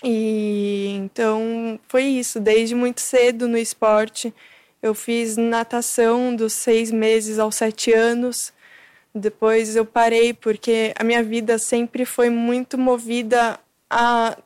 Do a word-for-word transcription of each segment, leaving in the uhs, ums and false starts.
E então foi isso, desde muito cedo no esporte. Eu fiz natação dos seis meses aos sete anos. Depois eu parei porque a minha vida sempre foi muito movida a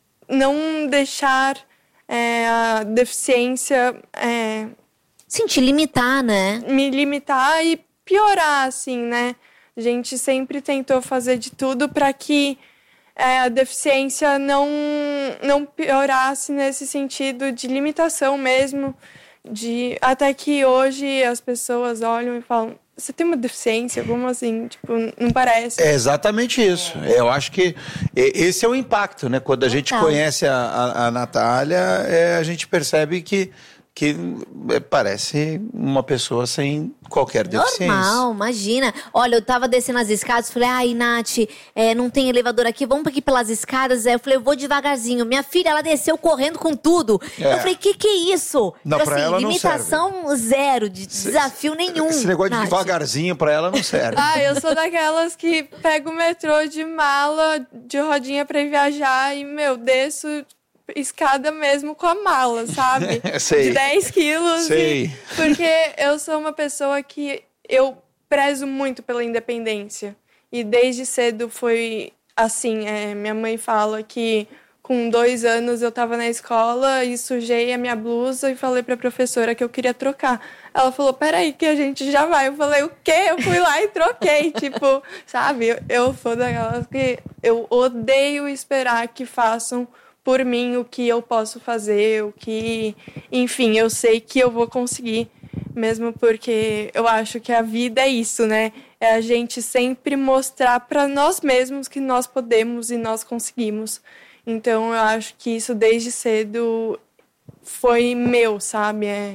não deixar é, a deficiência é, sim, te limitar, né? Me limitar e piorar, assim, né? A gente sempre tentou fazer de tudo para que é, a deficiência não, não piorasse nesse sentido de limitação mesmo. De, até que hoje as pessoas olham e falam: você tem uma deficiência? Como assim? Tipo, não parece. É exatamente isso. Eu acho que esse é o impacto, né? Quando a gente Total. conhece a, a, a Natália, é, a gente percebe que, que parece uma pessoa sem qualquer deficiência. Normal, imagina. Olha, eu tava descendo as escadas, falei, ai, Nath, é, não tem elevador aqui, vamos aqui pelas escadas. Aí eu falei, eu vou devagarzinho. Minha filha, ela desceu correndo com tudo. É. Eu falei, que que é isso? Não, Tipo pra assim, ela não limitação zero, de desafio nenhum. Esse negócio Nath. de devagarzinho pra ela não serve. Ah, eu sou daquelas que pego o metrô de mala, de rodinha pra ir viajar e, meu, desço escada mesmo com a mala, sabe? Sei. De dez quilos. Sei. E, porque eu sou uma pessoa que eu prezo muito pela independência. E desde cedo foi assim. É, minha mãe fala que com dois anos eu tava na escola e sujei a minha blusa e falei pra professora que eu queria trocar. Ela falou, peraí que a gente já vai. Eu falei, o quê? Eu fui lá e troquei. Tipo, sabe? Eu, eu sou daquelas que eu odeio esperar que façam por mim o que eu posso fazer, o que... Enfim, eu sei que eu vou conseguir, mesmo porque eu acho que a vida é isso, né? É a gente sempre mostrar para nós mesmos que nós podemos e nós conseguimos. Então, eu acho que isso desde cedo foi meu, sabe? É...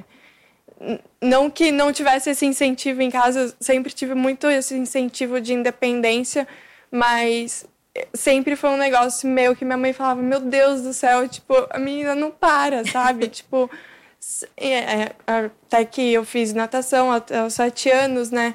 Não que não tivesse esse incentivo em casa, eu sempre tive muito esse incentivo de independência, mas sempre foi um negócio meu que minha mãe falava, meu Deus do céu, tipo, a menina não para, sabe? Tipo, é, até que eu fiz natação até os sete anos, né?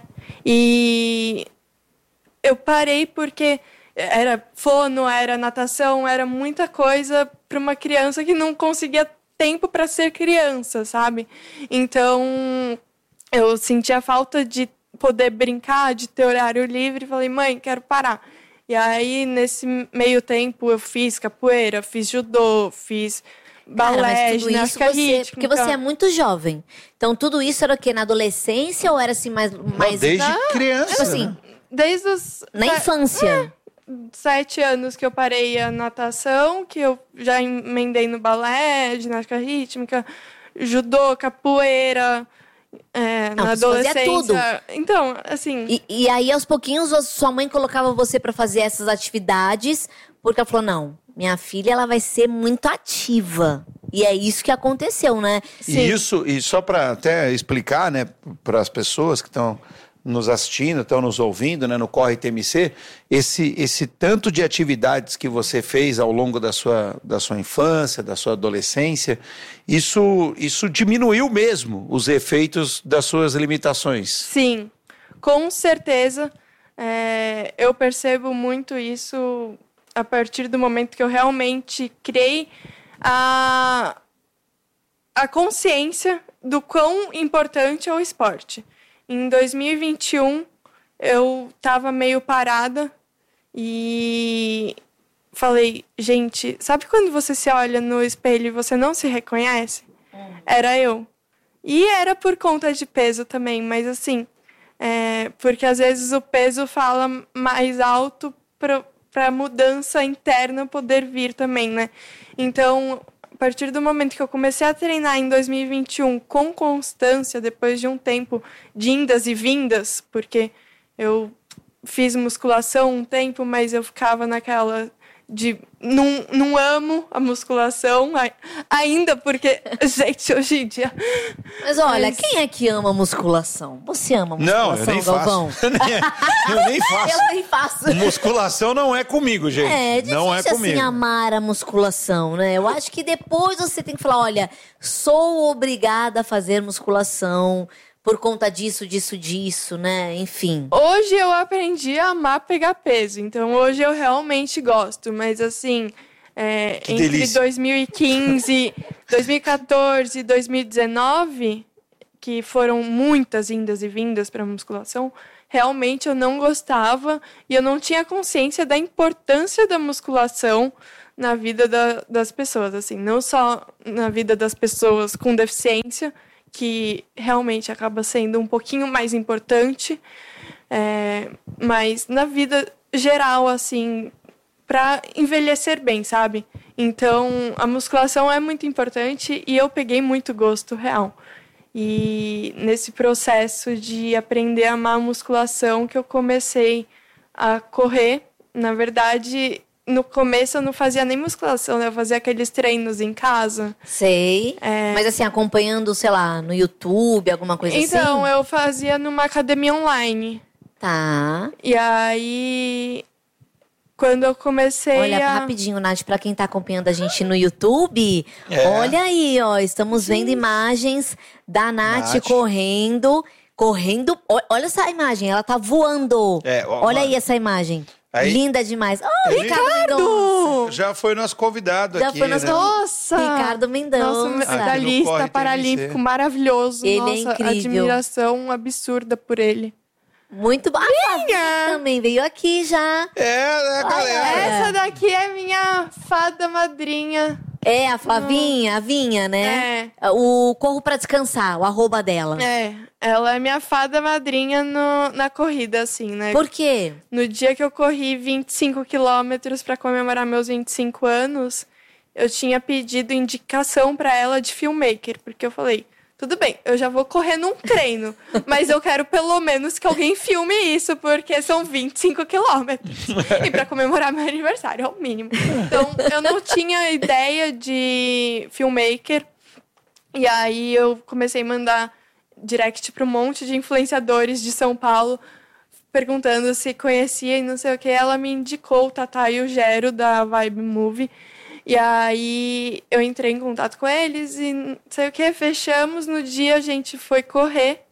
E eu parei porque era fono, era natação, era muita coisa para uma criança que não conseguia tempo para ser criança, sabe? Então, eu sentia falta de poder brincar, de ter horário livre, e falei, mãe, quero parar. E aí, nesse meio tempo, eu fiz capoeira, fiz judô, fiz balé, ginástica rítmica. Porque você é muito jovem. Então, tudo isso era o quê? Na adolescência ou era assim mais... mais... Não, desde Não, criança, tipo assim, né? Desde os... Na infância. Sete anos que eu parei a natação, que eu já emendei no balé, ginástica rítmica, judô, capoeira... É, Não, na você fazia adolescência. tudo. Então, assim... E, e aí, aos pouquinhos, sua mãe colocava você pra fazer essas atividades, porque ela falou, não, minha filha, ela vai ser muito ativa. E é isso que aconteceu, né? E isso, e só para até explicar, né, para as pessoas que estão nos assistindo, estão nos ouvindo, né, no Corre T M C, esse, esse tanto de atividades que você fez ao longo da sua, da sua infância, da sua adolescência, isso, isso diminuiu mesmo os efeitos das suas limitações. Sim, com certeza. É, eu percebo muito isso a partir do momento que eu realmente criei a, a consciência do quão importante é o esporte. Em dois mil e vinte e um, eu estava meio parada e falei, gente, sabe quando você se olha no espelho e você não se reconhece? Uhum. Era eu. E era por conta de peso também, mas assim, é, porque às vezes o peso fala mais alto para a mudança interna poder vir também, né? Então, a partir do momento que eu comecei a treinar em dois mil e vinte e um com constância, depois de um tempo de indas e vindas, porque eu fiz musculação um tempo, mas eu ficava naquela de não, não amo a musculação ainda, porque, gente, hoje em dia... Mas olha, mas... quem é que ama musculação? Você ama musculação, não, eu nem Galvão? Faço. eu nem faço. Eu nem faço. Musculação não é comigo, gente. É, é difícil não é comigo. assim amar a musculação, né? Eu acho que depois você tem que falar, olha, sou obrigada a fazer musculação por conta disso, disso, disso, né? Enfim. Hoje eu aprendi a amar pegar peso, então hoje eu realmente gosto, mas assim, É, Que entre delícia. dois mil e quinze, dois mil e quatorze e dois mil e dezenove, que foram muitas indas e vindas para musculação, realmente eu não gostava e eu não tinha consciência da importância da musculação na vida da, das pessoas, assim, não só na vida das pessoas com deficiência, que realmente acaba sendo um pouquinho mais importante, é, mas na vida geral, assim, para envelhecer bem, sabe? Então, a musculação é muito importante e eu peguei muito gosto real. E nesse processo de aprender a amar a musculação que eu comecei a correr. Na verdade, no começo eu não fazia nem musculação, né? Eu fazia aqueles treinos em casa. Sei. É. Mas assim, acompanhando, sei lá, no YouTube, alguma coisa assim? Então, eu fazia numa academia online. Tá. E aí, quando eu comecei Olha, a... rapidinho, Nath, pra quem tá acompanhando a gente no YouTube, É. olha aí, ó, estamos vendo imagens da Nath, Nath. correndo, correndo, o- olha essa imagem, ela tá voando. É, ó, olha mano. aí essa imagem, Aí- linda demais. Oh, Ele- Ricardo Mendonça. Já foi nosso convidado Já aqui, foi nosso né? Nossa! Ricardo Nosso Mendonça. Aqui no Corre medalhista T M C. paralímpico maravilhoso. Ele é Nossa, incrível. admiração absurda por ele. Muito bom. Ah, a Flavinha também veio aqui já. É, né, galera? Essa daqui é minha fada madrinha. É, a Flavinha, a Vinha, né? É. O Corro pra Descansar, o arroba dela. É, ela é minha fada madrinha no, na corrida, assim, né? Por quê? No dia que eu corri vinte e cinco quilômetros para comemorar meus vinte e cinco anos, eu tinha pedido indicação para ela de filmmaker, porque eu falei, tudo bem, eu já vou correr num treino, mas eu quero pelo menos que alguém filme isso, porque são vinte e cinco quilômetros. E para comemorar meu aniversário, é o mínimo. Então, eu não tinha ideia de filmmaker, e aí eu comecei a mandar direct para um monte de influenciadores de São Paulo, perguntando se conhecia e não sei o que. Ela me indicou o Tatá e o Gero da Vibe Movie. E aí eu entrei em contato com eles e não sei o que, fechamos. No dia a gente foi correr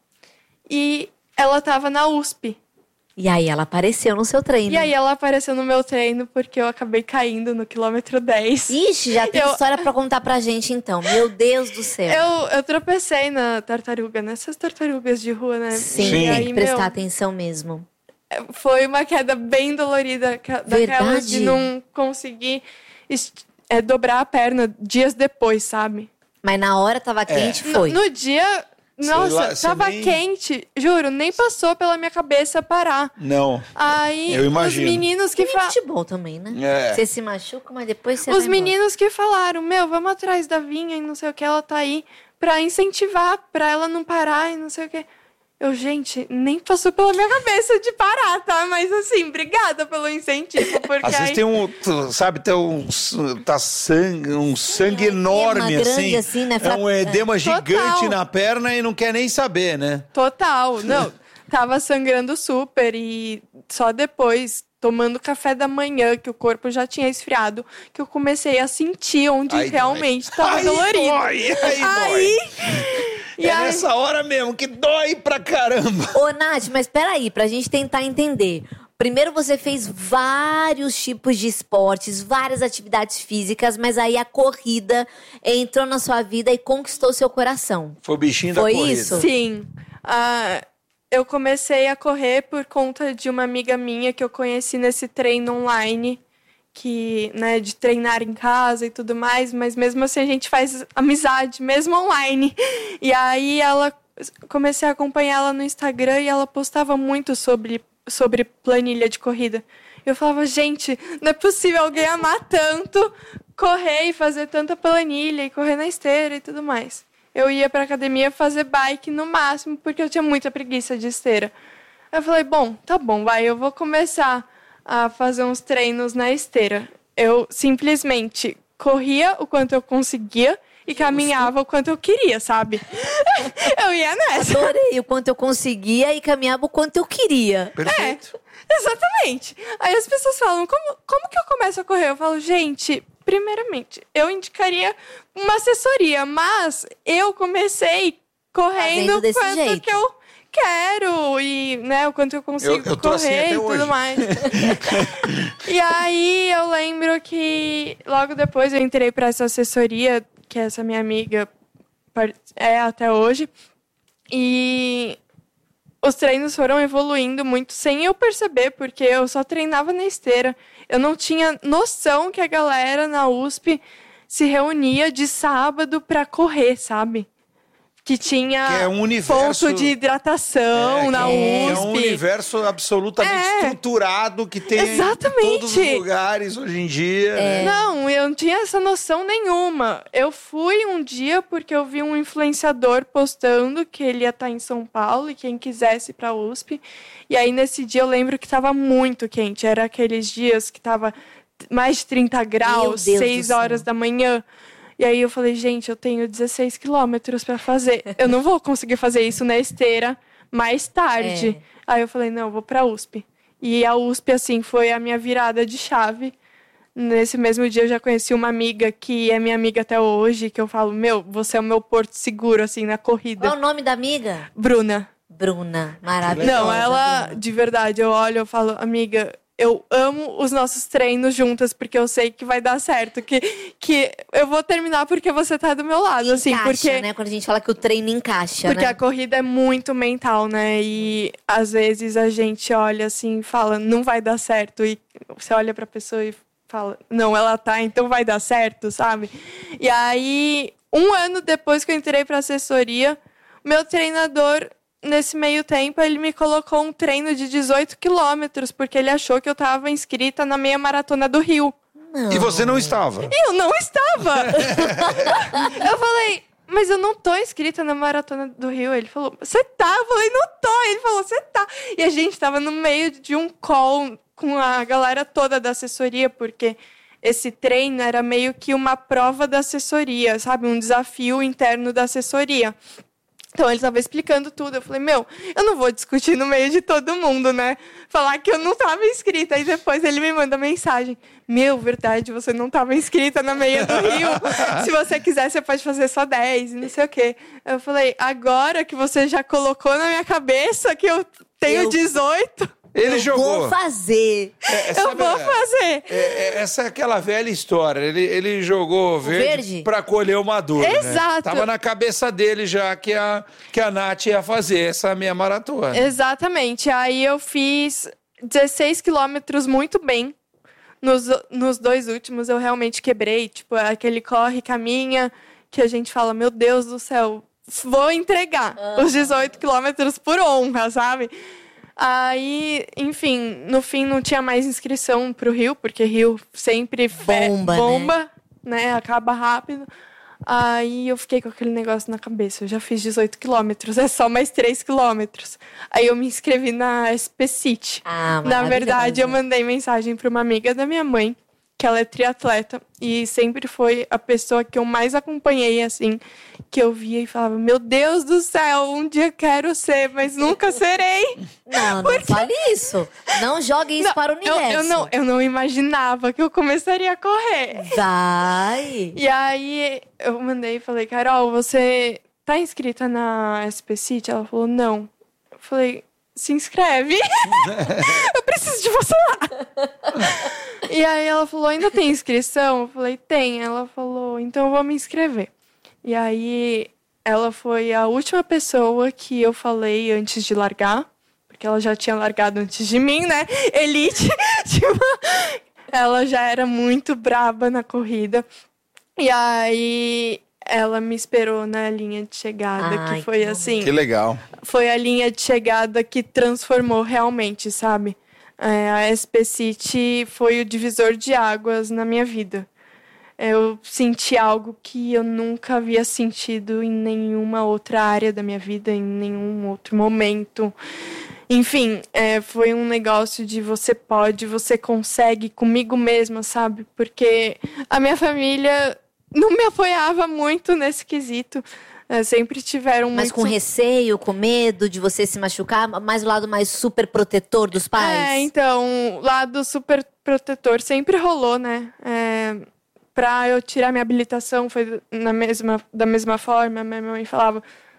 e ela tava na U S P. E aí ela apareceu no seu treino. E aí ela apareceu no meu treino porque eu acabei caindo no quilômetro dez. Ixi, já tem Eu- história pra contar pra gente então. Meu Deus do céu. Eu, eu tropecei na tartaruga, nessas tartarugas de rua, né? Sim, Sim. tem E aí, que prestar meu, atenção mesmo. foi uma queda bem dolorida, ca- daquelas de Verdade? não conseguir est- é, dobrar a perna dias depois, sabe? Mas na hora tava quente, No- foi. No, dia, Sei nossa, lá, você tava nem- quente, juro, nem passou pela minha cabeça parar. Não. Aí Eu imagino. os meninos que Tem fa... futebol também, né? É. Você se machuca, mas depois você os vai embora. meninos que falaram, meu, vamos atrás da Vinha e não sei o que, ela tá aí pra incentivar, pra ela não parar e não sei o que. Eu, gente, nem passou pela minha cabeça de parar, tá? Mas assim, obrigada pelo incentivo, porque Às vezes aí... tem um, tu sabe, tem um, tá sangue, um sangue enorme, grande assim. assim, né? É um edema Total. gigante na perna e não quer nem saber, né? Total, não. Tava sangrando super e só depois, tomando café da manhã, que o corpo já tinha esfriado, que eu comecei a sentir onde Ai, realmente tava Aí dolorido. dói, aí, Aí, dói. e É aí, nessa hora mesmo que dói pra caramba. Ô, Nath, mas peraí, pra gente tentar entender. Primeiro você fez vários tipos de esportes, várias atividades físicas, mas aí a corrida entrou na sua vida e conquistou seu coração. Foi o bichinho Foi da corrida. isso? sim, ah, eu comecei a correr por conta de uma amiga minha que eu conheci nesse treino online, que, né, de treinar em casa e tudo mais, mas mesmo assim a gente faz amizade, mesmo online. E aí ela, comecei a acompanhar ela no Instagram e ela postava muito sobre, sobre planilha de corrida. Eu falava, gente, não é possível alguém amar tanto correr e fazer tanta planilha e correr na esteira e tudo mais. Eu ia pra academia fazer bike no máximo, porque eu tinha muita preguiça de esteira. Eu falei, bom, tá bom, vai, eu vou começar a fazer uns treinos na esteira. Eu simplesmente corria o quanto eu conseguia e caminhava o quanto eu queria, sabe? Eu ia nessa. Adorei o quanto eu conseguia e caminhava o quanto eu queria. Perfeito. Exatamente. Aí as pessoas falam, como, como que eu começo a correr? Eu falo, gente, primeiramente, eu indicaria uma assessoria, mas eu comecei correndo Fazendo desse quanto jeito. que eu quero, e né, o quanto eu consigo Eu- eu tô assim correr até e hoje. tudo mais. E aí eu lembro que logo depois eu entrei para essa assessoria, que essa minha amiga par- é até hoje, e os treinos foram evoluindo muito sem eu perceber, porque eu só treinava na esteira. Eu não tinha noção que a galera na U S P se reunia de sábado para correr, sabe? Que tinha Que é um universo- ponto de hidratação É, na que é, U S P. É um universo absolutamente É. estruturado que tem Exatamente. em todos os lugares hoje em dia. né? Não, eu não tinha essa noção nenhuma. Eu fui um dia porque eu vi um influenciador postando que ele ia estar em São Paulo e quem quisesse ir pra U S P. E aí, nesse dia, eu lembro que estava muito quente. Era aqueles dias que estava mais de trinta graus, Deus do seis céu. horas da manhã. E aí, eu falei, gente, eu tenho dezesseis quilômetros para fazer. Eu não vou conseguir fazer isso na esteira mais tarde. É. Aí, eu falei, não, eu vou pra U S P. E a U S P, assim, foi a minha virada de chave. Nesse mesmo dia eu já conheci uma amiga que é minha amiga até hoje, que eu falo, meu, você é o meu porto seguro, assim, na corrida. Qual é o nome da amiga? Bruna. Bruna, maravilhosa. Não, ela, Bruna. de verdade, eu olho, eu falo, amiga, eu amo os nossos treinos juntas, porque eu sei que vai dar certo, que, que eu vou terminar porque você tá do meu lado, assim, Encaixa, porque... né? Quando a gente fala que o treino encaixa, Porque né? a corrida é muito mental, né? E às vezes a gente olha assim e fala, não vai dar certo. E você olha pra pessoa e fala, não, ela tá, então vai dar certo, sabe? E aí, um ano depois que eu entrei pra assessoria, o meu treinador, nesse meio tempo, ele me colocou um treino de dezoito quilômetros, porque ele achou que eu tava inscrita na meia maratona do Rio. Não. E você não estava. E eu não estava! Eu falei, mas eu não tô inscrita na Maratona do Rio. Ele falou, você tá? Eu falei, não tô. Ele falou, você tá. E a gente tava no meio de um call com a galera toda da assessoria, porque esse treino era meio que uma prova da assessoria, sabe? Um desafio interno da assessoria. Então, ele estava explicando tudo. Eu falei, meu, eu não vou discutir no meio de todo mundo, né? Falar que eu não estava inscrita. Aí depois ele me manda mensagem. Meu, verdade, você não estava inscrita na meia do Rio. Se você quiser, você pode fazer só dez e não sei o quê. Eu falei, agora que você já colocou na minha cabeça que eu tenho Eu- dezoito, Ele eu jogou. vou fazer. É, eu sabe, vou fazer. é, é, essa é aquela velha história. Ele, ele jogou verde, verde? pra colher o maduro. Né? Exato. Tava na cabeça dele já que a, que a Nath ia fazer essa minha maratona. Exatamente. Aí eu fiz dezesseis quilômetros muito bem. Nos, nos dois últimos eu realmente quebrei. Tipo, aquele corre, caminha, que a gente fala, meu Deus do céu, vou entregar os dezoito quilômetros por honra, sabe? Aí, enfim, no fim não tinha mais inscrição pro Rio, porque Rio sempre fe- Bomba, né? bomba, né? Acaba rápido. Aí eu fiquei com aquele negócio na cabeça. Eu já fiz dezoito quilômetros, é só mais três quilômetros. Aí eu me inscrevi na S P City. Ah, Na verdade, eu maravilhosa. mandei mensagem para uma amiga da minha mãe, que ela é triatleta, e sempre foi a pessoa que eu mais acompanhei, assim, que eu via e falava, meu Deus do céu, um dia quero ser, mas nunca serei. Não, não fale isso. Não jogue isso Não, para o eu, universo. eu, não, eu não imaginava que eu começaria a correr. Vai. E aí eu mandei e falei, Carol, você tá inscrita na S P City? Ela falou, não. Eu falei, se inscreve. Eu preciso de você lá. E aí ela falou, ainda tem inscrição? Eu falei, tem. Ela falou, então eu vou me inscrever. E aí ela foi a última pessoa que eu falei antes de largar. Porque ela já tinha largado antes de mim, né? Elite. Tipo, ela já era muito braba na corrida. E aí ela me esperou na linha de chegada, Ai, que foi que assim... Que legal. Foi a linha de chegada que transformou realmente, sabe? É, a S P City foi o divisor de águas na minha vida. Eu senti algo que eu nunca havia sentido em nenhuma outra área da minha vida, em nenhum outro momento. Enfim, é, foi um negócio de você pode, você consegue comigo mesma, sabe? Porque a minha família não me apoiava muito nesse quesito. É, sempre tiveram Mas muito... com receio, com medo de você se machucar, mais o lado mais super protetor dos pais? É, então, o lado super protetor sempre rolou, né? É, pra eu tirar minha habilitação foi na mesma, da mesma forma. Minha mãe falava,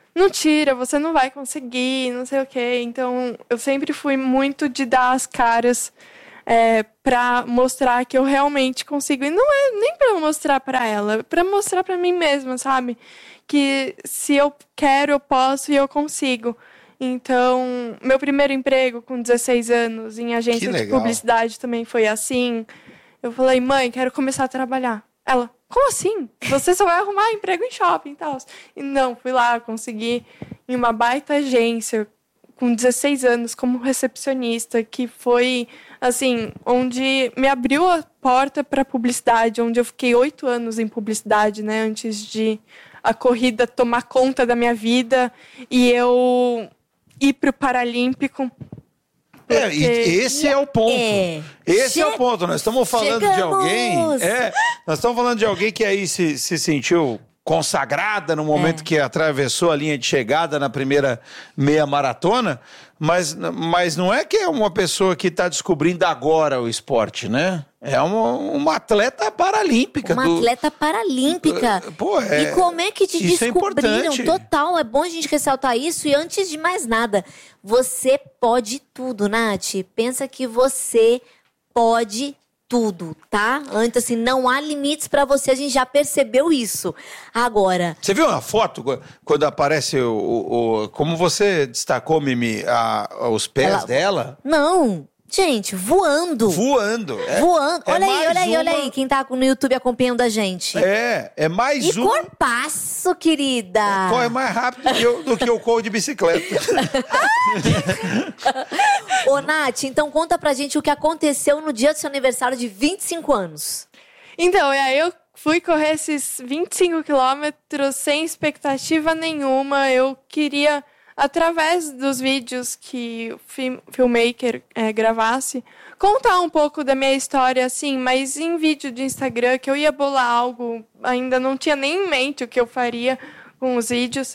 não tira, você não vai conseguir, não sei o quê. Então, eu sempre fui muito de dar as caras é, para mostrar que eu realmente consigo. E não é nem para mostrar para ela, é para mostrar para mim mesma, sabe? Que se eu quero, eu posso e eu consigo. Então, meu primeiro emprego com dezesseis anos em agência de publicidade também foi assim. Eu falei, mãe, quero começar a trabalhar. Ela, como assim? Você só vai arrumar emprego em shopping e tal. E não, fui lá, consegui em uma baita agência com dezesseis anos como recepcionista, que foi, assim, onde me abriu a porta para publicidade, onde eu fiquei oito anos em publicidade, né, antes de a corrida tomar conta da minha vida e eu ir para o Paralímpico. É, e esse é o ponto. É. Esse che... é o ponto. Nós estamos falando Chegamos. de alguém. É, nós estamos falando de alguém que aí se, se sentiu consagrada no momento é. que atravessou a linha de chegada na primeira meia maratona, mas, mas não é que é uma pessoa que está descobrindo agora o esporte, né? É uma, uma atleta paralímpica. Uma do... atleta paralímpica. Pô, é... E como é que te isso descobriram? É Total, é bom a gente ressaltar isso. E antes de mais nada, você pode tudo, Nath. Pensa que você pode tudo, tá? Antes, assim, não há limites pra você, a gente já percebeu isso. Agora... Você viu uma foto quando aparece o... o, o como você destacou, Mimi, a, os pés Ela... dela? Não, gente, voando. Voando. É, voando. É olha aí, olha aí, uma... olha aí, quem tá no YouTube acompanhando a gente. É, é mais e um... E corpaço, querida. Corre mais rápido do que eu, do que eu corro de bicicleta. Ô, Nath, então conta pra gente o que aconteceu no dia do seu aniversário de vinte e cinco anos. Então, e aí eu fui correr esses vinte e cinco quilômetros sem expectativa nenhuma. Eu queria, através dos vídeos que o film, filmmaker é, gravasse, contar um pouco da minha história, assim, mas em vídeo de Instagram, que eu ia bolar algo, ainda não tinha nem em mente o que eu faria com os vídeos,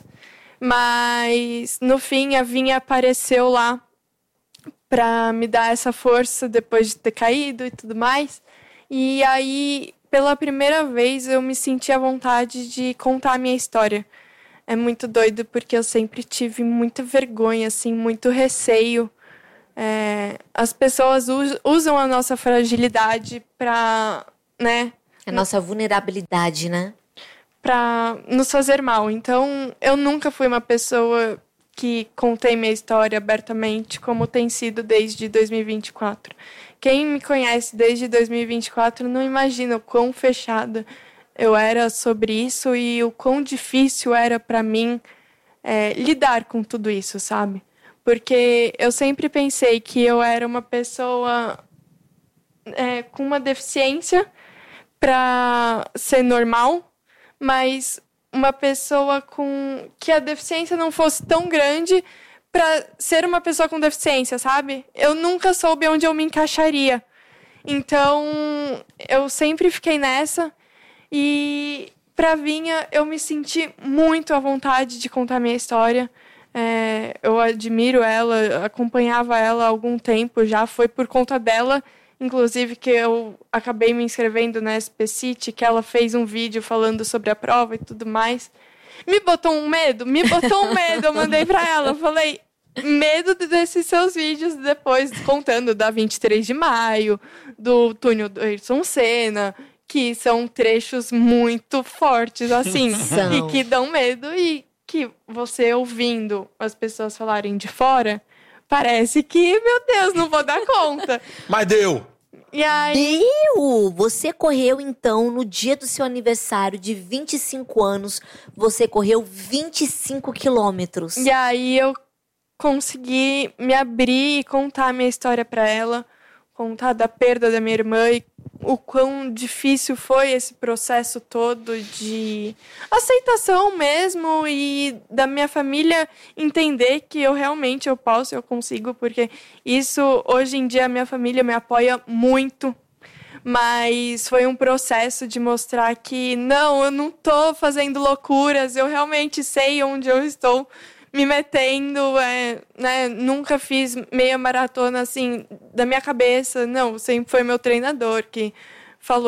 mas no fim a Vinha apareceu lá para me dar essa força depois de ter caído e tudo mais. E aí, pela primeira vez, eu me senti à vontade de contar a minha história. É muito doido, porque eu sempre tive muita vergonha, assim, muito receio. É, as pessoas usam a nossa fragilidade para, né? A nossa vulnerabilidade, né? Para nos fazer mal. Então, eu nunca fui uma pessoa que contei minha história abertamente, como tem sido desde dois mil e vinte e quatro. Quem me conhece desde dois mil e vinte e quatro não imagina o quão fechada eu era sobre isso e o quão difícil era para mim é, lidar com tudo isso, sabe? Porque eu sempre pensei que eu era uma pessoa é, com uma deficiência para ser normal, mas uma pessoa com que a deficiência não fosse tão grande para ser uma pessoa com deficiência, sabe? Eu nunca soube onde eu me encaixaria. Então, eu sempre fiquei nessa. E pra Vinha, eu me senti muito à vontade de contar minha história. É, eu admiro ela, acompanhava ela há algum tempo já. Foi por conta dela, inclusive, que eu acabei me inscrevendo na S P City, que ela fez um vídeo falando sobre a prova e tudo mais. Me botou um medo, me botou um medo, eu mandei pra ela, eu falei, medo desses seus vídeos depois, contando da vinte e três de maio, do túnel do Ayrton Senna, que são trechos muito fortes, assim, São. e que dão medo, e que você ouvindo as pessoas falarem de fora, parece que, meu Deus, não vou dar conta. Mas deu! E aí... Deu! Você correu, então, no dia do seu aniversário de vinte e cinco anos, você correu vinte e cinco quilômetros. E aí eu consegui me abrir e contar a minha história para ela, contar da perda da minha irmã e o quão difícil foi esse processo todo de aceitação mesmo e da minha família entender que eu realmente eu posso, eu consigo, porque isso, hoje em dia, a minha família me apoia muito, mas foi um processo de mostrar que não, eu não tô fazendo loucuras, eu realmente sei onde eu estou me metendo, é, né, nunca fiz meia maratona assim, da minha cabeça, não, sempre foi meu treinador que falou,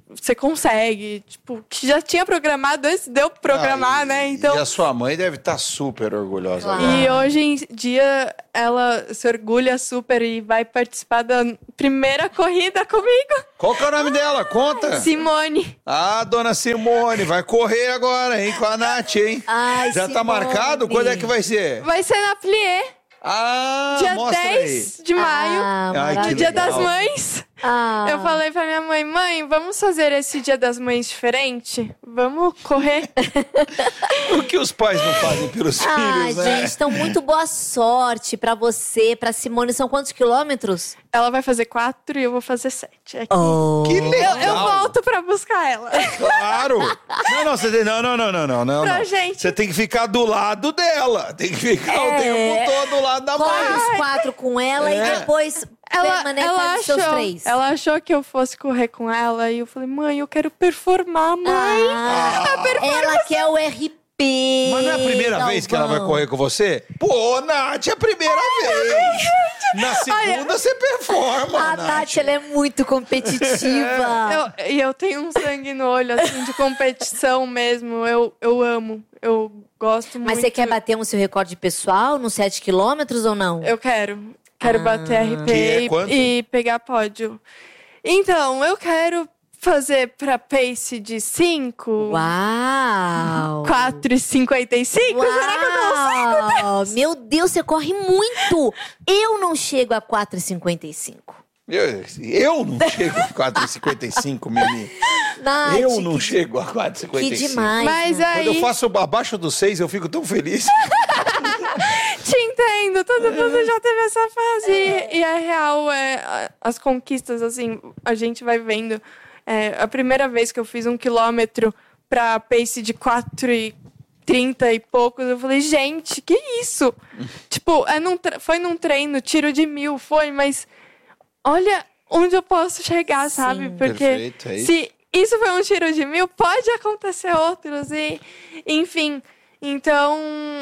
você consegue. Tipo, que já tinha programado antes de eu programar, Ah, e, né? Então, E a sua mãe deve estar super orgulhosa. Claro. agora. e hoje em dia ela se orgulha super e vai participar da primeira corrida comigo. Qual que é o nome dela? Conta. Simone. Ah, dona Simone, vai correr agora, hein? Com a Nath, hein? Ai, Já tá Simone. marcado? Quando é que vai ser? Vai ser na Plié, Ah, dia mostra dez de maio. Ah, Ai, que No Dia legal. das Mães. Ah. Eu falei pra minha mãe, mãe, vamos fazer esse Dia das Mães diferente? Vamos correr? aí. O que os pais não fazem pelos Ah, filhos, né? gente, então muito boa sorte pra você, pra Simone. São quantos quilômetros? Ela vai fazer quatro e eu vou fazer sete. Aqui. Oh. Que legal. Eu, eu volto pra buscar ela. Claro! Não, não, você tem, não, não, não, não, não, não. Pra não. gente. Você tem que ficar do lado dela. Tem que ficar o É. tempo todo do lado da Corre mãe. os quatro com ela É. e depois Ela, permanece ela, com os seus achou, três. ela achou que eu fosse correr com ela e eu falei, mãe, eu quero performar, mãe. Ah, ela quer o R P. Mas não é a primeira vez que ela vai Galvão. correr com você? Pô, Nath, é a primeira vez. Na segunda você performa, A Nath, ela é muito competitiva. Eu- E eu, tenho um sangue no olho, assim, de competição mesmo. Eu, eu amo. Eu gosto muito. Mas você quer bater um seu recorde pessoal nos sete quilômetros ou não? Eu quero. Quero Ah. bater R P Que é e- quanto? e pegar pódio. Então, eu quero fazer pra pace de cinco. Uau! quatro e cinquenta e cinco? Será que eu consigo? Uau! Meu Deus, você corre muito! Eu não chego a quatro e cinquenta e cinco. Eu, eu não chego a quatro e cinquenta e cinco, Mimi. Nath, Eu não que, chego a quatro e cinquenta que e cinco. demais. Mas né? Quando eu aí, faço abaixo dos seis, eu fico tão feliz. te entendo, todo mundo já teve essa fase. E, e a real é, a- as conquistas, assim, a gente vai vendo. É, a primeira vez que eu fiz um quilômetro pra pace de quatro e trinta e poucos, eu falei, gente, que isso? Tipo, é num tre- foi num treino, tiro de mil, foi, mas olha onde eu posso chegar, Sim. sabe? Porque Perfeito, é isso. se isso foi um tiro de mil, pode acontecer outros, e enfim. Então,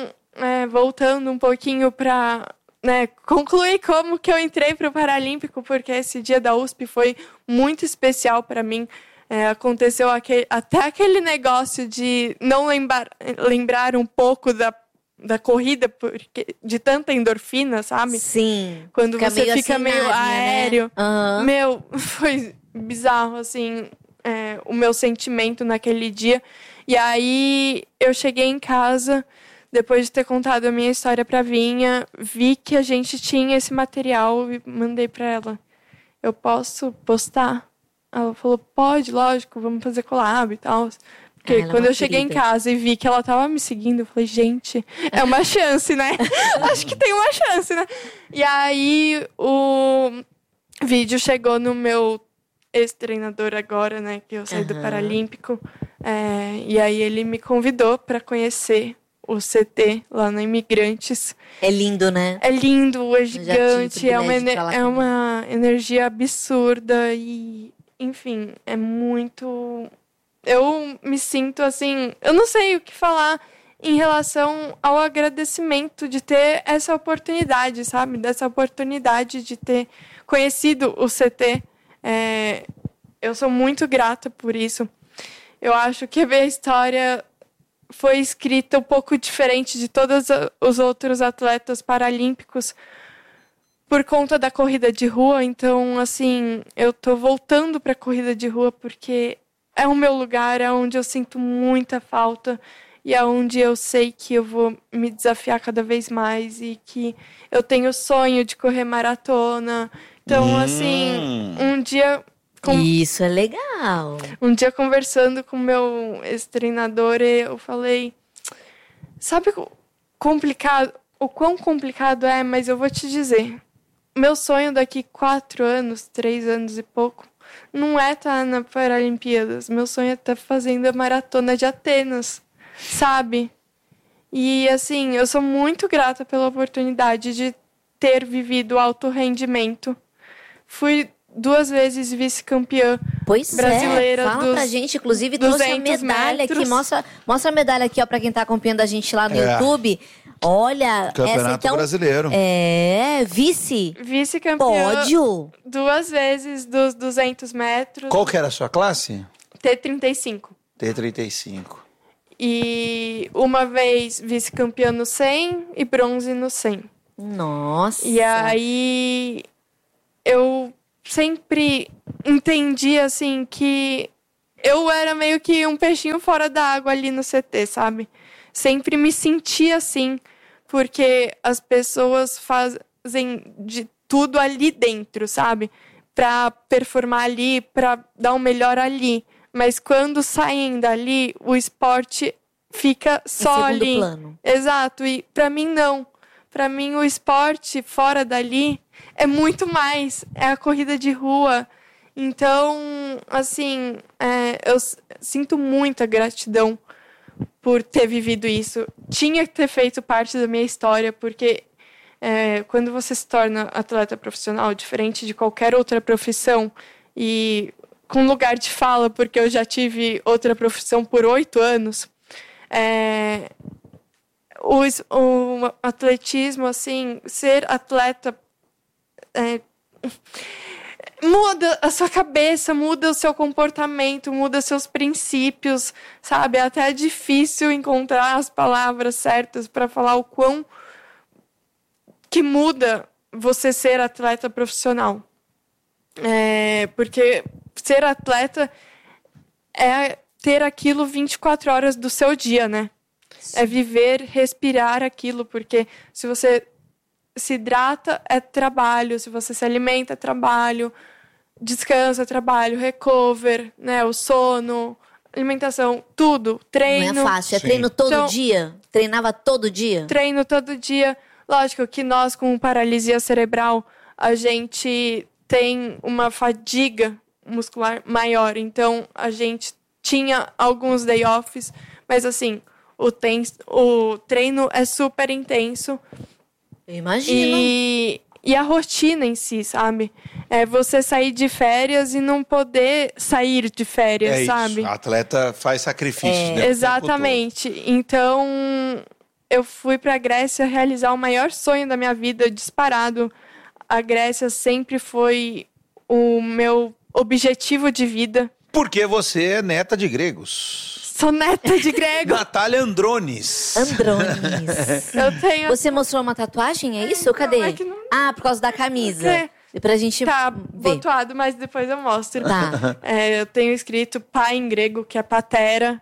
é, voltando um pouquinho pra, né, concluir como que eu entrei pro Paralímpico, porque esse dia da U S P foi muito especial para mim. É, aconteceu aquele, até aquele negócio de não lembrar, lembrar um pouco da, da corrida, porque, de tanta endorfina, sabe? Sim. Quando Fica você meio fica assim, meio Nárnia, né? aéreo. Aham. Meu, foi bizarro, assim, é, o meu sentimento naquele dia. E aí, eu cheguei em casa, depois de ter contado a minha história pra Vinha, vi que a gente tinha esse material e mandei pra ela. Eu posso postar? Ela falou, pode, lógico, vamos fazer collab e tal. Porque Ah, ela é quando uma eu cheguei em querida. casa e vi que ela tava me seguindo, eu falei, gente, é uma chance, né? Acho que tem uma chance, né? E aí, o vídeo chegou no meu ex-treinador agora, né? Que eu saí do Aham. Paralímpico. É, e aí, ele me convidou para conhecer o C T lá na Imigrantes. É lindo, né? É lindo, é já tive o gigante, é uma, privilégio de ener- ir lá é também. uma energia absurda e, enfim, é muito. Eu me sinto assim, eu não sei o que falar em relação ao agradecimento de ter essa oportunidade, sabe? Dessa oportunidade de ter conhecido o C T. É, eu sou muito grata por isso. Eu acho que a minha história foi escrita um pouco diferente de todos os outros atletas paralímpicos por conta da corrida de rua. Então, assim, eu tô voltando para a corrida de rua porque é o meu lugar, é onde eu sinto muita falta e é onde eu sei que eu vou me desafiar cada vez mais e que eu tenho o sonho de correr maratona. Então, Hum. assim, um dia... com- Isso é legal. um dia conversando com o meu ex-treinador, eu falei, sabe o complicado, o quão complicado é, mas eu vou te dizer, meu sonho daqui quatro anos, três anos e pouco, não é estar na Paralimpíadas, meu sonho é estar fazendo a maratona de Atenas, sabe? E assim, eu sou muito grata pela oportunidade de ter vivido alto rendimento. Fui duas vezes vice-campeã Pois brasileira é, fala dos pra gente, inclusive trouxe a duzentos medalha aqui, metros. mostra, mostra a medalha aqui, ó, pra quem tá acompanhando a gente lá no É. YouTube. Olha, essa Campeonato então Brasileiro. é vice, Vice-campeã pódio. duas vezes dos duzentos metros. Qual que era a sua classe? T trinta e cinco. T trinta e cinco. E uma vez vice-campeã no cem e bronze no cem. Nossa! E aí eu sempre entendi, assim, que eu era meio que um peixinho fora da água ali no C T, sabe? Sempre me senti assim, porque as pessoas fazem de tudo ali dentro, sabe? Pra performar ali, pra dar o melhor ali. Mas quando saem dali, o esporte fica só em segundo ali. plano. Exato, e pra mim não. Pra mim o esporte fora dali é muito mais. É a corrida de rua. Então, assim, é, eu s- sinto muita gratidão por ter vivido isso. Tinha que ter feito parte da minha história, porque é, quando você se torna atleta profissional, diferente de qualquer outra profissão, e com lugar de fala, porque eu já tive outra profissão por oito anos, é, o, es- o atletismo, assim, ser atleta é, muda a sua cabeça, muda o seu comportamento, muda seus princípios, sabe? Até é difícil encontrar as palavras certas para falar o quão que muda você ser atleta profissional. É, porque ser atleta é ter aquilo vinte e quatro horas do seu dia, né? É viver, respirar aquilo, porque se você se hidrata, é trabalho, se você se alimenta, é trabalho, descansa, é trabalho, recover, né? O sono, alimentação, tudo, treino. Não é fácil. É Sim. treino todo Então- dia? Treinava todo dia? Treino todo dia. Lógico que nós, com paralisia cerebral, a gente tem uma fadiga muscular maior. Então, a gente tinha alguns day offs, mas assim, o, ten- o treino é super intenso. Eu imagino. E, e a rotina em si, sabe? É você sair de férias e não poder sair de férias, É sabe? isso. A atleta faz sacrifícios. É. né, o tempo Exatamente. Então, eu fui pra Grécia realizar o maior sonho da minha vida, disparado. A Grécia sempre foi o meu objetivo de vida. todo. Porque você é neta de gregos. Sou neta de grego. Natália Andrones. Andrones. Eu tenho. Você mostrou uma tatuagem, é isso? Cadê? é que não- Ah, por causa da camisa. É. E pra gente Tá ver. botuado, mas depois eu mostro. Tá. É, eu tenho escrito pai em grego, que é patera.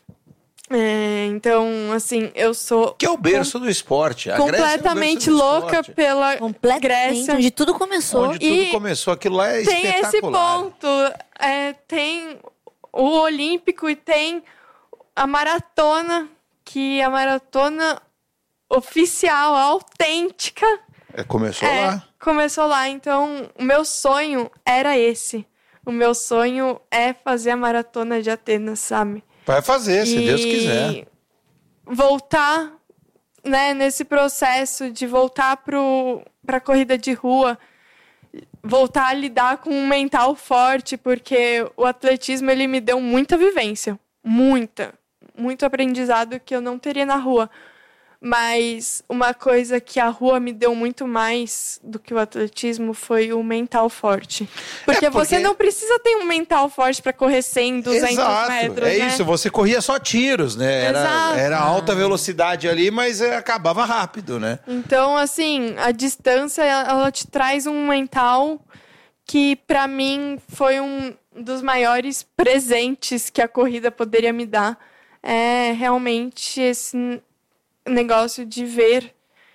É, então, assim, eu sou Que é o berço do esporte. A Grécia é o berço completamente do louca esporte. pela Completamente. Grécia. Onde tudo começou. Onde tudo E começou, aquilo lá é Tem esse espetacular. ponto. É, tem o Olímpico e tem a maratona, que é a maratona oficial, autêntica. É, começou É, lá. começou lá. Então, o meu sonho era esse. O meu sonho é fazer a maratona de Atenas, sabe? Vai fazer, se E Deus quiser. voltar, né, nesse processo de voltar para a corrida de rua, voltar a lidar com um mental forte, porque o atletismo ele me deu muita vivência, muita, muito aprendizado que eu não teria na rua. Mas uma coisa que a rua me deu muito mais do que o atletismo foi o mental forte. Porque, É, porque- você não precisa ter um mental forte para correr cem, duzentos Exato, metros, é né? isso. Você corria só tiros, né? Era, Exato. era alta velocidade ali, mas é, acabava rápido, né? Então, assim, a distância, ela te traz um mental que, pra mim, foi um dos maiores presentes que a corrida poderia me dar. É realmente esse negócio de ver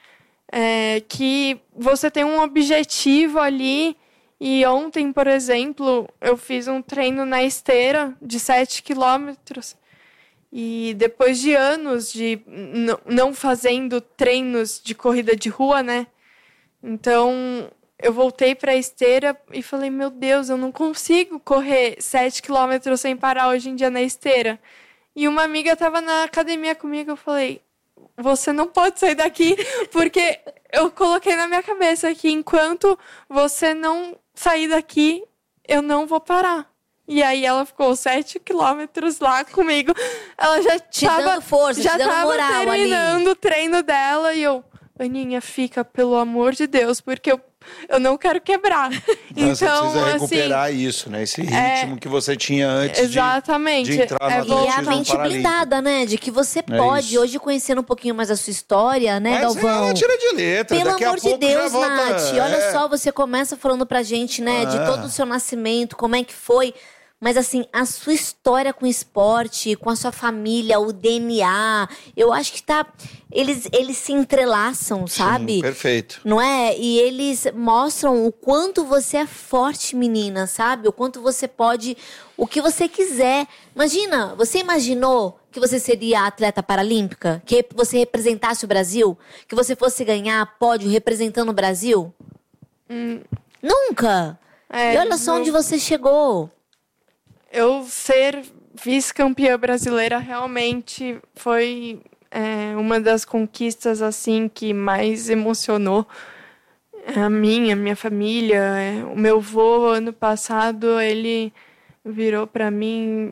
é, que você tem um objetivo ali. E ontem, por exemplo, eu fiz um treino na esteira de sete quilômetros. E depois de anos de n- não fazendo treinos de corrida de rua, né? Então, eu voltei para a esteira e falei, meu Deus, eu não consigo correr sete quilômetros sem parar hoje em dia na esteira. E uma amiga estava na academia comigo, eu falei, você não pode sair daqui, porque eu coloquei na minha cabeça que enquanto você não sair daqui, eu não vou parar. E aí ela ficou sete quilômetros lá comigo. Ela já Te tava, dando força, já te dando tava moral ali. terminando o treino dela. E eu, Aninha, fica, pelo amor de Deus, porque eu eu não quero quebrar. Então, então, você precisa assim, recuperar isso, né? Esse ritmo é, que você tinha antes exatamente, de, de entrar no é, atletismo E a mente blindada, né? De que você é pode, isso. hoje conhecendo um pouquinho mais a sua história, né, Mas Galvão? é, tira de letra. Pelo Daqui amor a pouco de Deus, já volta, Nath. é. Olha só, você começa falando pra gente, né, de Ah. todo o seu nascimento, como é que foi. Mas assim, a sua história com o esporte, com a sua família, o D N A, eu acho que tá. Eles, eles se entrelaçam, sabe? Sim, perfeito. Não é? E eles mostram o quanto você é forte, menina, sabe? O quanto você pode, o que você quiser. Imagina, você imaginou que você seria atleta paralímpica? Que você representasse o Brasil? Que você fosse ganhar pódio representando o Brasil? Hum. Nunca! É, e olha só não... onde você chegou. Eu ser vice-campeã brasileira realmente foi é, uma das conquistas assim que mais emocionou a mim, a minha família. É, o meu avô, ano passado, ele virou para mim,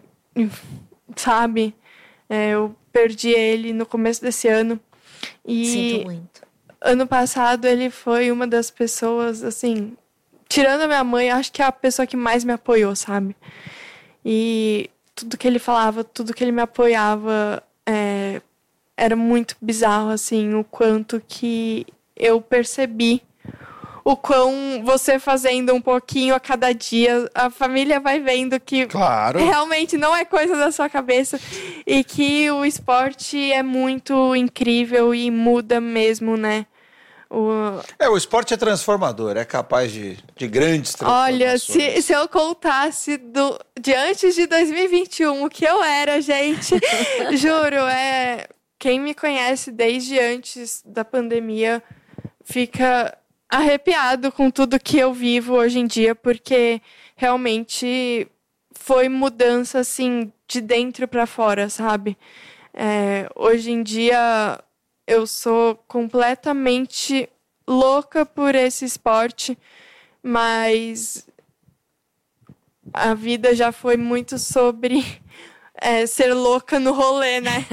sabe? É, eu perdi ele no começo desse ano. E Sinto muito. Ano passado ele foi uma das pessoas, assim, tirando a minha mãe, acho que é a pessoa que mais me apoiou, sabe? E tudo que ele falava, tudo que ele me apoiava, é, era muito bizarro, assim, o quanto que eu percebi o quão você fazendo um pouquinho a cada dia, a família vai vendo que Claro. realmente não é coisa da sua cabeça e que o esporte é muito incrível e muda mesmo, né? O... É, o esporte é transformador, é capaz de, de grandes transformações. Olha, se, se eu contasse do, de antes de dois mil e vinte e um o que eu era, gente, juro, é, quem me conhece desde antes da pandemia fica arrepiado com tudo que eu vivo hoje em dia, porque realmente foi mudança, assim, de dentro para fora, sabe? É, hoje em dia eu sou completamente louca por esse esporte, mas a vida já foi muito sobre é, ser louca no rolê, né?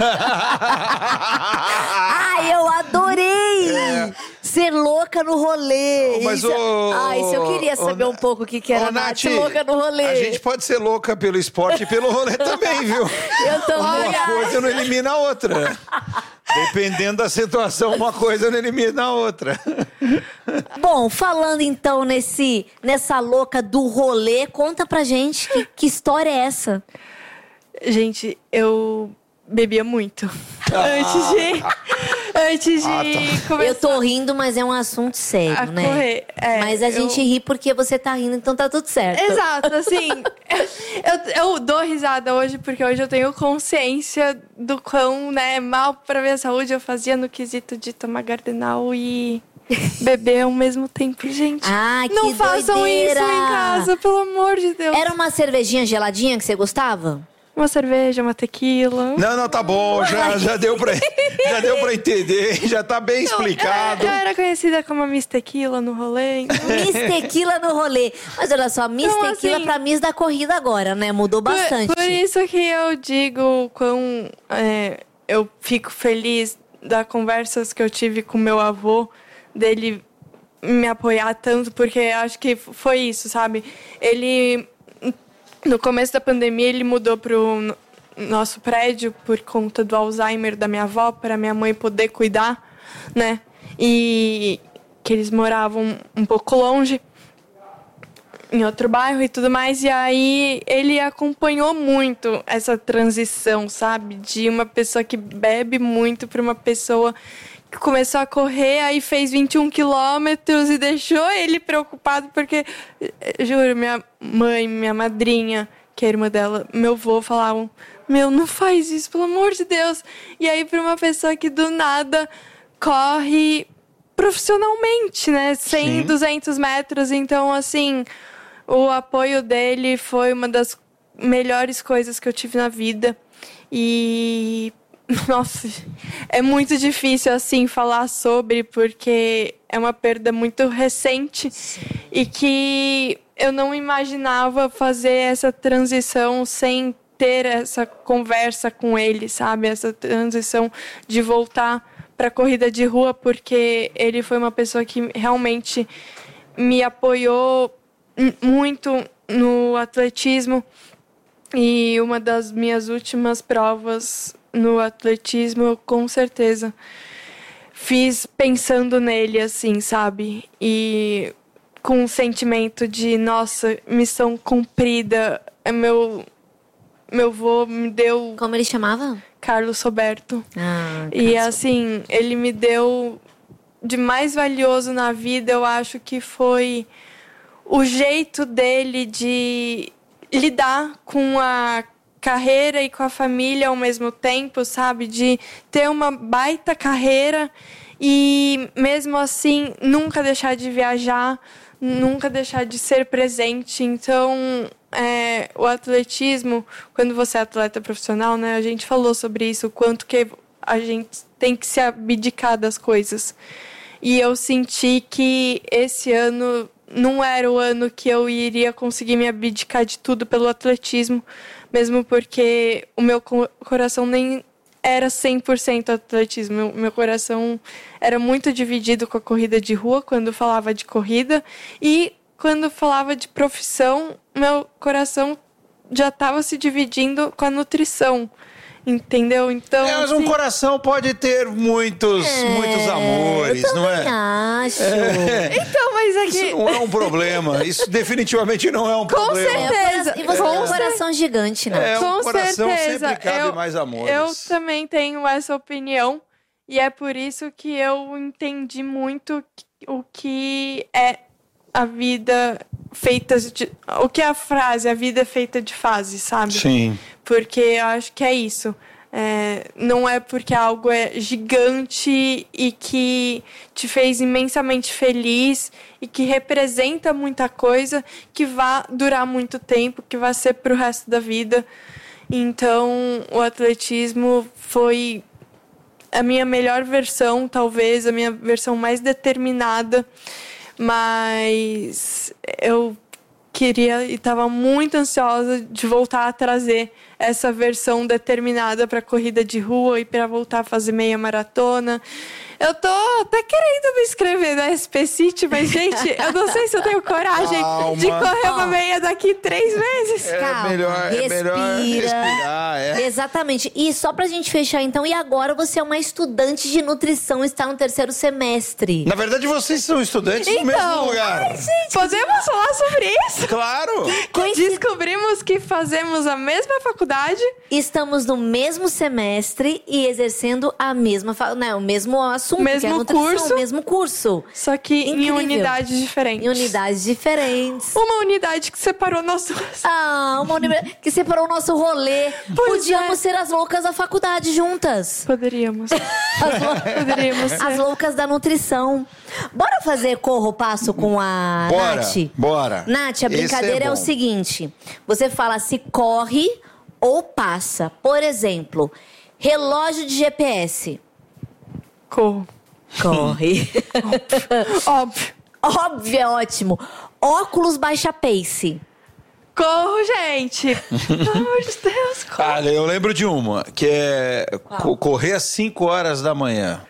Ai, eu adorei! É. Ser louca no rolê. Mas isso... o... Ai, isso eu queria saber o... um pouco o que, que era Ô, Nath, ser louca no rolê. A gente pode ser louca pelo esporte e pelo rolê também, viu? Eu tô Uma coisa não elimina a outra. Dependendo da situação, uma coisa não elimina a outra. Bom, falando então nesse, nessa louca do rolê, conta pra gente que, que história é essa? Gente, eu bebia muito. Ah. Antes de, antes de ah, tá. começar. Eu tô rindo, mas é um assunto sério, a né? Correr. É, mas a eu... gente ri porque você tá rindo, então tá tudo certo. Exato, assim, eu, eu dou risada hoje porque hoje eu tenho consciência do quão, né, mal pra minha saúde eu fazia no quesito de tomar Gardenal e beber ao mesmo tempo, gente. Ah, que não façam doideira. isso em casa, pelo amor de Deus. Era uma cervejinha geladinha que você gostava? Uma cerveja, uma tequila. Não, não, tá bom, já, já, deu, pra, já deu pra entender, já tá bem Não, explicado. Eu, eu era conhecida como a Miss Tequila no rolê. Então... Miss Tequila no rolê. Mas olha só, Miss Então, Tequila assim, pra Miss da corrida agora, né? Mudou bastante. Por, por isso que eu digo quão é, eu fico feliz das conversas que eu tive com meu avô, dele me apoiar tanto, porque acho que foi isso, sabe? Ele... No começo da pandemia, ele mudou pro nosso prédio por conta do Alzheimer da minha avó, para minha mãe poder cuidar, né? E que eles moravam um pouco longe, em outro bairro e tudo mais. E aí, ele acompanhou muito essa transição, sabe? De uma pessoa que bebe muito para uma pessoa que começou a correr, aí fez vinte e um quilômetros e deixou ele preocupado, porque, juro, minha mãe, minha madrinha, que é a irmã dela, meu avô, falavam, meu, não faz isso, pelo amor de Deus. E aí, para uma pessoa que do nada corre profissionalmente, né, cem, duzentos metros, então, assim, o apoio dele foi uma das melhores coisas que eu tive na vida. E... Nossa, é muito difícil, assim, falar sobre, porque é uma perda muito recente. Sim. E que eu não imaginava fazer essa transição sem ter essa conversa com ele, sabe? Essa transição de voltar para corrida de rua, porque ele foi uma pessoa que realmente me apoiou muito no atletismo. E uma das minhas últimas provas no atletismo, eu com certeza fiz pensando nele, assim, sabe? E com um sentimento de, nossa, missão cumprida. Meu, meu avô me deu... Como ele chamava? Carlos Roberto. Ah, e, assim, ele me deu de mais valioso na vida, eu acho que foi o jeito dele de lidar com a carreira e com a família ao mesmo tempo, sabe? De ter uma baita carreira e, mesmo assim, nunca deixar de viajar, nunca deixar de ser presente. Então, é, o atletismo, quando você é atleta profissional, né? A gente falou sobre isso, o quanto que a gente tem que se abdicar das coisas. E eu senti que esse ano não era o ano que eu iria conseguir me abdicar de tudo pelo atletismo, mesmo porque o meu coração nem era cem por cento atletismo. O meu coração era muito dividido com a corrida de rua, quando falava de corrida, e quando falava de profissão, meu coração já estava se dividindo com a nutrição. Entendeu? Então. É, mas um assim, coração pode ter muitos, É, muitos amores, eu não é? acho. É. Então, mas aqui. Isso não é um problema. Isso definitivamente não é um Com problema. certeza. E você tem um Com coração gigante, né? É, um Com coração certeza. sempre cabe eu, mais amores. Eu também tenho essa opinião. E é por isso que eu entendi muito o que é a vida feita de... O que é a frase, a vida é feita de fases, sabe? Sim. Porque eu acho que é isso. É, não é porque algo é gigante e que te fez imensamente feliz e que representa muita coisa que vai durar muito tempo, que vai ser pro resto da vida. Então, o atletismo foi a minha melhor versão, talvez, a minha versão mais determinada. Mas eu queria e estava muito ansiosa de voltar a trazer essa versão determinada para corrida de rua e para voltar a fazer meia maratona. Eu tô até querendo me inscrever na S P City, mas, gente, eu não sei se eu tenho coragem Calma. de correr uma meia daqui três meses. É Calma, melhor, é melhor respira. respirar, é. Exatamente. E só pra gente fechar, então, e agora você é uma estudante de nutrição, está no terceiro semestre. Na verdade, vocês são estudantes no mesmo Então, lugar. ai, gente, podemos falar sobre isso? Claro! Descobrimos que fazemos a mesma faculdade. Estamos no mesmo semestre e exercendo a mesma, fa- né, o mesmo assunto, Mesmo que é a nutrição, curso. o mesmo curso. Só que Incrível. em unidades diferentes. Em unidades diferentes. Uma unidade que separou nosso... Ah, uma unidade que separou o nosso rolê. Pois Podíamos é. ser as loucas da faculdade juntas. Poderíamos. As, lou- Poderíamos as ser. loucas da nutrição. Bora fazer corro passo com a Bora, Nath? bora. Nath, a Esse brincadeira é, é o bom. seguinte. Você fala se corre ou passa. Por exemplo, relógio de G P S. Corro. Corre. Óbvio. Óbvio, é ótimo. Óculos baixa pace. Corro, gente. Pelo amor de Deus, corro. Olha, eu lembro de uma, que é co- correr às cinco horas da manhã.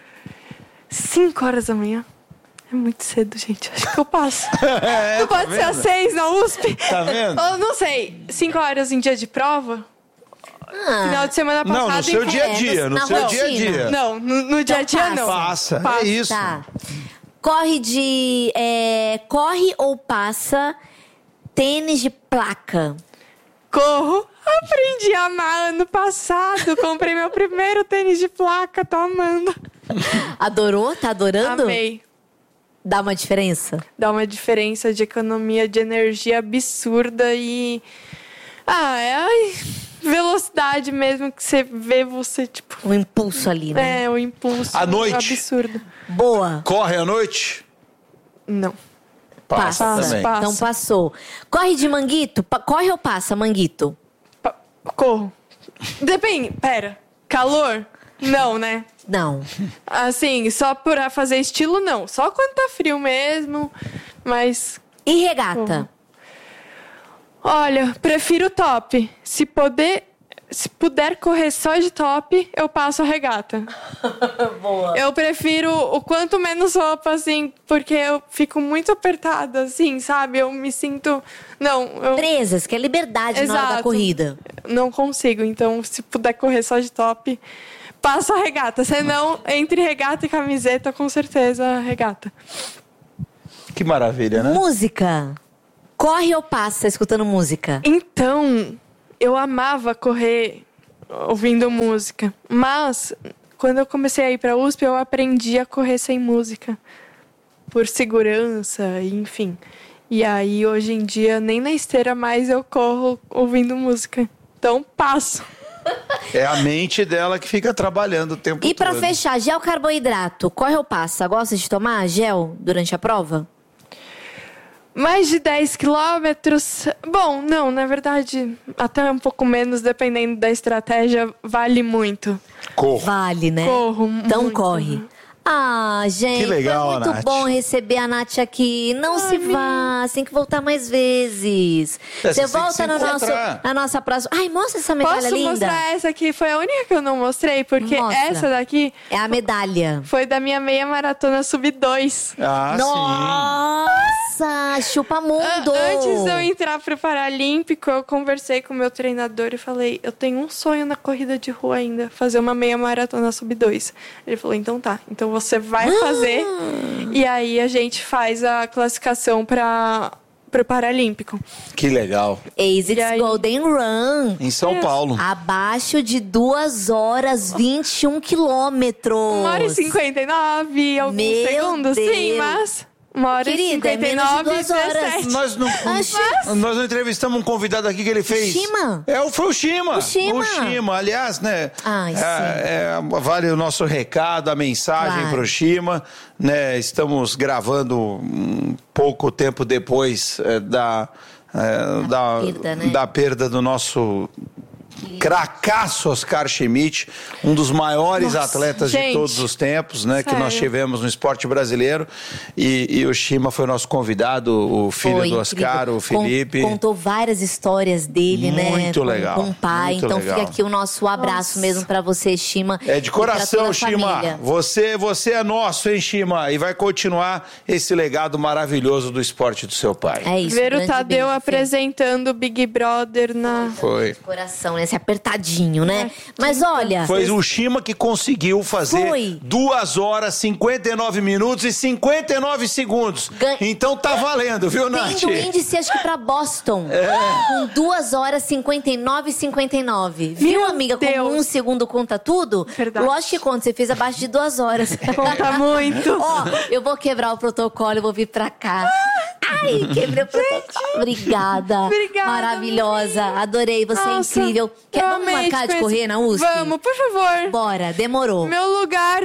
Cinco horas da manhã. É muito cedo, gente. Acho que eu passo. É, Não tá pode ser às vendo? seis na U S P? Tá vendo? Eu não sei. Cinco horas em dia de prova? Ah, Final de semana passado... Não, no seu em- dia a dia, É, no na seu dia a rotina. dia. Não, no, no dia a dia Então não. Passa, Passa. é isso. Tá. Corre de. é, corre ou passa tênis de placa? Corro. Aprendi a amar ano passado. Comprei meu primeiro tênis de placa. Tô amando. Adorou? Tá adorando? Amei. Dá uma diferença? Dá uma diferença de economia de energia absurda e... Ah, é a velocidade mesmo que você vê você, tipo... Um impulso ali, né? É, o impulso À noite. absurdo. Boa. Corre à noite? Não. Passa, Passa. também. Passa. Então passou. Corre de manguito? Pa- corre ou passa, manguito? Pa- Corro. Depende. Pera. Calor? Não, né? Não. Assim, só pra fazer estilo, não. Só quando tá frio mesmo. Mas, E regata? olha, prefiro top. Se poder se puder correr só de top, eu passo a regata. Boa. Eu prefiro o quanto menos roupa, assim, porque eu fico muito apertada, assim, sabe? Eu me sinto... Não, eu... Presas, que é liberdade Exato. na hora da corrida. Não consigo, então se puder correr só de top, passo a regata. Senão, entre regata e camiseta, com certeza, regata. Que maravilha, né? Música. Corre ou passa escutando música? Então, eu amava correr ouvindo música. Mas, quando eu comecei a ir pra U S P, eu aprendi a correr sem música. Por segurança, enfim. E aí, hoje em dia, nem na esteira mais eu corro ouvindo música. Então, passo. É a mente dela que fica trabalhando o tempo E todo. pra fechar, gel carboidrato. Corre ou passa? Gosta de tomar gel durante a prova? Mais de dez quilômetros. Bom, não, na verdade, até um pouco menos, dependendo da estratégia, vale muito. Corro. Vale, né? Corro Então muito. corre. Ah, gente, Que legal, foi muito Nath. bom receber a Nath aqui. Não se vá, você tem que voltar mais vezes. É, você você tem que volta se no nosso, encontrar. na nossa próxima... Ai, mostra essa medalha Posso linda. mostrar essa aqui? Foi a única que eu não mostrei, porque Mostra. essa daqui É a medalha. foi da minha meia maratona sub dois. Ah, Nossa, chupa mundo. Antes de eu entrar pro Paralímpico, eu conversei com o meu treinador e falei, eu tenho um sonho na corrida de rua ainda, fazer uma meia maratona sub dois. Ele falou, então tá, então você vai fazer. E aí a gente faz a classificação para pro Paralímpico. sim. Que legal. ASICS E aí? Golden Run. Em São Paulo. Abaixo de duas horas, vinte e um quilômetros. Uma hora e cinquenta e nove, alguns Meu segundos, Deus. sim, mas... Uma hora Querida, e é cinquenta e menos de nove e duas horas. dezessete. Nós não, Ah, nós não entrevistamos um convidado aqui que ele fez. Shima? É, foi o Shima. O Shima. O Shima, aliás, né? Ai, é, sim. é, vale o nosso recado, a mensagem Claro. para o Shima. Né? Estamos gravando um pouco tempo depois é, da, é, da, perda, né? da perda do nosso cracaço Oscar Schmidt, um dos maiores Nossa, atletas gente, de todos os tempos, né? Que sério. nós tivemos no esporte brasileiro. E, e o Shima foi nosso convidado, o filho Foi do Oscar, incrível. o Felipe. Con- contou várias histórias dele, né? Muito com, legal, Com o pai. muito então legal. fica aqui o nosso abraço Nossa. mesmo pra você, Shima. É de e pra toda coração, a Shima. família. Você, você é nosso, hein, Shima? E vai continuar esse legado maravilhoso do esporte do seu pai. É isso. Ver o grande Tadeu beijo, Fê. apresentando o Big Brother na... Foi. Coração, né? Esse apertadinho, né? Mas olha... Foi o Shima que conseguiu fazer Foi. duas horas, cinquenta e nove minutos e cinquenta e nove segundos. Gan- Então tá valendo, viu, Nath? Tendo índice, acho que pra Boston. É. Com duas horas, cinquenta e nove e cinquenta e nove. Viu, Meu amiga? Deus. Como um segundo conta tudo? Verdade. Lógico que conta. Você fez abaixo de duas horas. Conta muito. Ó, eu vou quebrar o protocolo, eu vou vir pra cá. Ai, quebrei o protocolo. Obrigada. Obrigada, Maravilhosa. Adorei, você Nossa, é incrível. Quer, eu vamos amei marcar te de conhecer. correr na U S P? Vamos, por favor. Bora, demorou. Meu lugar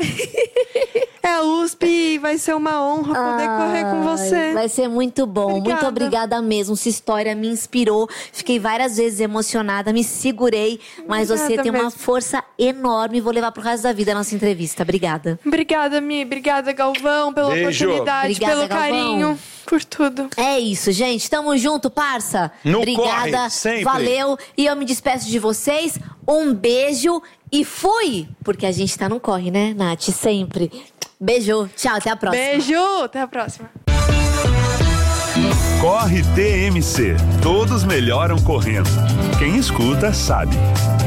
é a U S P e vai ser uma honra poder correr com Ai, você. Vai ser muito bom. Obrigada. Muito obrigada mesmo. Sua história me inspirou. Fiquei várias vezes emocionada, me segurei. Mas você Obrigada tem uma mesmo. força enorme. Vou levar pro resto da vida a nossa entrevista. Obrigada. Obrigada, Mi. Obrigada, Galvão, pela Beijo. oportunidade, Obrigada, pelo Galvão. carinho, por tudo. É isso, gente. Tamo junto, parça. No Obrigada. corre, sempre. Valeu. E eu me despeço de vocês. Um beijo e fui! Porque a gente tá no corre, né, Nath? Sempre. Beijo. Tchau, até a próxima. Beijo, até a próxima. Corre T M C. Todos melhoram correndo. Quem escuta sabe.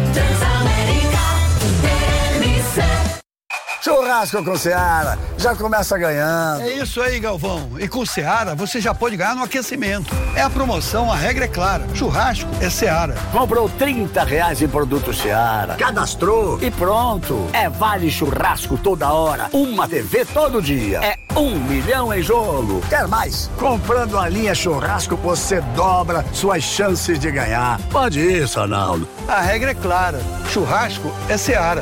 Churrasco com Seara, já começa ganhando. É isso aí, Galvão. E com Seara, você já pode ganhar no aquecimento. É a promoção, a regra é clara. Churrasco é Seara. Comprou trinta reais em produto Seara, cadastrou e pronto. É vale churrasco toda hora, uma T V todo dia. É um milhão em jogo. Quer mais? Comprando a linha churrasco, você dobra suas chances de ganhar. Pode isso, Arnaldo. A regra é clara. Churrasco é Seara.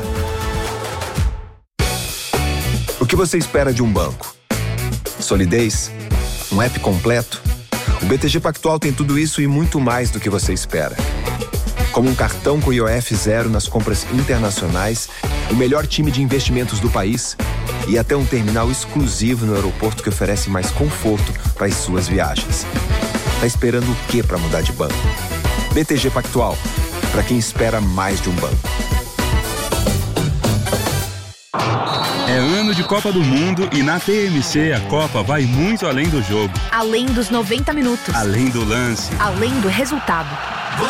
O que você espera de um banco? Solidez? Um app completo? O B T G Pactual tem tudo isso e muito mais do que você espera. Como um cartão com I O F zero nas compras internacionais, o melhor time de investimentos do país e até um terminal exclusivo no aeroporto que oferece mais conforto para as suas viagens. Tá esperando o quê para mudar de banco? B T G Pactual. para quem espera mais de um banco. É ano de Copa do Mundo e na T M C a Copa vai muito além do jogo. Além dos noventa minutos. Além do lance. Além do resultado.